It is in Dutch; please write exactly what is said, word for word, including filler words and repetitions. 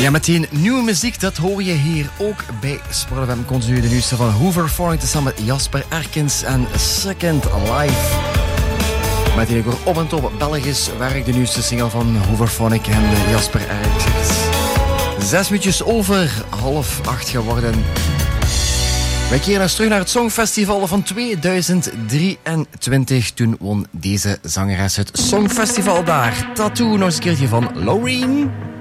Ja, meteen nieuwe muziek, dat hoor je hier ook bij Sport F M. Continu de nieuwste van Hooverphonic tezamen met Jasper Erkens en Second Life. Meteen ook op en top Belgisch werk, de nieuwste single van Hooverphonic en Jasper Erkens. Zes minuutjes over half acht geworden. Wij keren eens terug naar het Songfestival van tweeduizend drieëntwintig. Toen won deze zangeres het Songfestival daar. Tattoo, nog eens een keertje van Loreen.